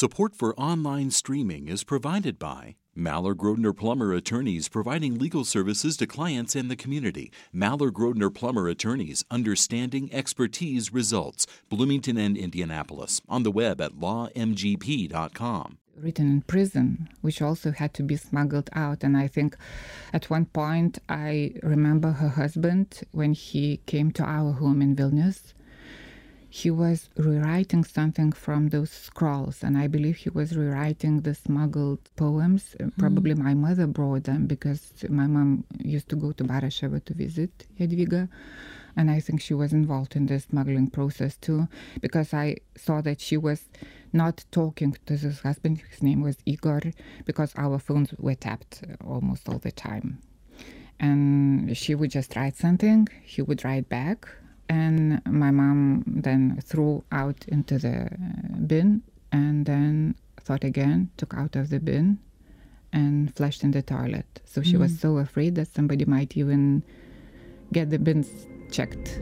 Support for online streaming is provided by Maller Grodner Plummer Attorneys, providing legal services to clients and the community. Maller Grodner Plummer Attorneys, understanding expertise results. Bloomington and Indianapolis. On the web at lawmgp.com. Written in prison, which also had to be smuggled out. And I think at one point I remember her husband, when he came to our home in Vilnius, he was rewriting something from those scrolls, and I believe he was rewriting the smuggled poems. Probably my mother brought them because my mom used to go to Barasheva to visit Jadwiga, and I think she was involved in the smuggling process too, because I saw that she was not talking to his husband. His name was Igor, because our phones were tapped almost all the time. And she would just write something, he would write back, and my mom then threw out into the bin, and then thought again, took out of the bin, and flushed in the toilet. So she was so afraid that somebody might even get the bins checked.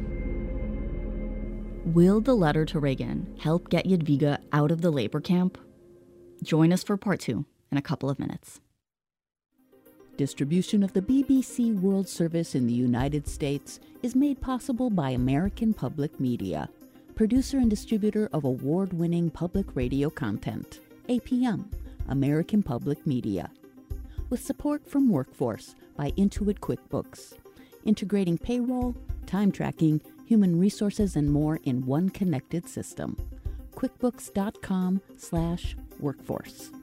Will the letter to Reagan help get Jadwiga out of the labor camp? Join us for part 2 in a couple of minutes. Distribution of the BBC World Service in the United States is made possible by American Public Media, producer and distributor of award-winning public radio content, APM, American Public Media. With support from Workforce by Intuit QuickBooks, integrating payroll, time tracking, human resources, and more in one connected system. QuickBooks.com/workforce.